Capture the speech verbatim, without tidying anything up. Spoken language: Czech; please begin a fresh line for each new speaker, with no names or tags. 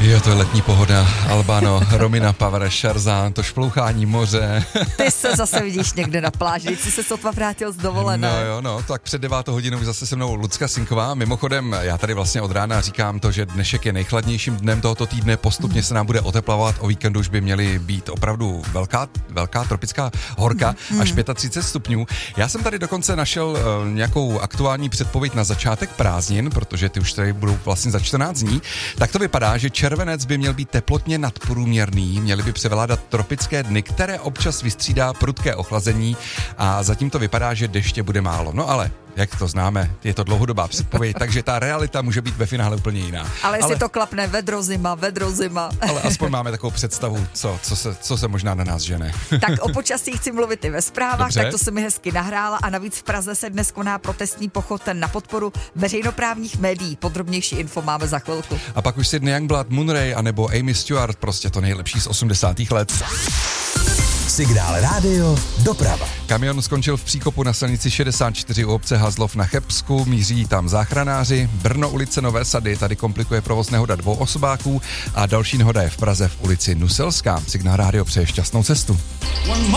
Jo, to je letní pohoda. Albano, Romina Power, Šarzán, to šplouchání moře.
Ty se zase vidíš někde na pláži, když jsi se sotva vrátil z dovolené.
No jo, no, tak před devátou hodinou zase se mnou Lucka Sinková. Mimochodem, já tady vlastně od rána říkám to, že dnešek je nejchladnějším dnem tohoto týdne, postupně se nám bude oteplovat, o víkendu už by měly být opravdu velká, velká tropická horka,
mm.
až třicet pět stupňů. Já jsem tady dokonce našel uh, nějakou aktuální předpověď na začátek prázdnin, protože ty už tady budou vlastně za čtrnáct dní. Tak to vypadá, že červenec by měl být teplotně nadprůměrný, měly by převládat tropické dny, které občas vystřídá prudké ochlazení a zatím to vypadá, že deště bude málo. No ale jak to známe, je to dlouhodobá předpověď, takže ta realita může být ve finále úplně jiná.
Ale jestli ale, to klapne, vedro zima, vedro zima.
Ale aspoň máme takovou představu, co, co, se, co se možná na nás žene.
Tak o počasí chci mluvit i ve zprávách,
Dobře.
Tak to se mi hezky nahrála a navíc v Praze se dnes koná protestní pochod na podporu veřejnoprávních médií. Podrobnější info máme za chvilku.
A pak už Sydney Youngblood, Moon Ray anebo Amy Stewart, prostě to nejlepší z osmdesátých let.
Signál rádio doprava.
Kamion skončil v příkopu na silnici šedesát čtyři u obce Hazlov na Chebsku, míří tam záchranáři. Brno ulice Nové Sady, tady komplikuje provoz nehoda dvou osobáků a další nehoda je v Praze v ulici Nuselská. Signál rádio přeje šťastnou cestu.